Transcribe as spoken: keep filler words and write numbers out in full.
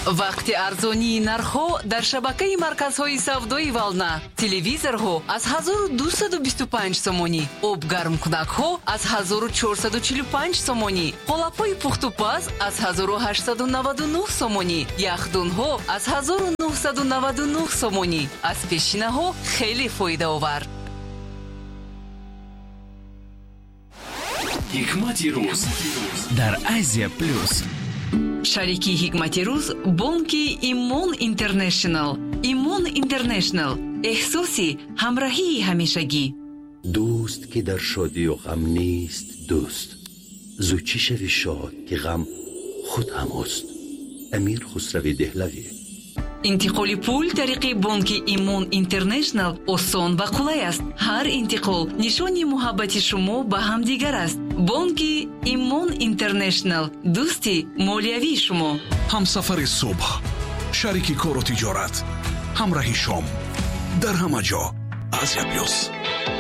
вақти арзонии нархҳо дар шабакаи марказҳои савдои Вална. Телевизорҳо аз ҳазору дусаду бисту панҷ сомонӣ, обгармкунакҳо аз ҳазору чорсаду чилу панҷ сомонӣ, қолапҳои пухтупаз аз ҳазору ҳаштсаду наваду нӯҳ сомонӣ, яхдунҳо аз ҳазору нуҳсаду наваду нӯҳ сомонӣ. Аз пешинаҳо хеле фоидаовар. ҳикмати рӯз дар Азия плюс. шарики ҳикмати рӯз бонки Имон Интернешнл. Имон Интернешнл эҳсоси ҳамроҳии ҳамешагӣ. دوست که در شادی و غم نیست دوست، زوچی شوی شاد که غم خود هم است. امیر خسروی دهلوی. интиқоли пул тариқи бонки Имон Интернешнл осон ва қулай аст. ҳар интиқол нишони муҳаббати шумо ба ҳамдигар аст. бонки Имон Интернешнл дӯсти молиявии шумо. ҳамсафари субҳ, шарики кору тиҷорат, ҳамраҳи шом, дар ҳама ҷо. Азия плюс.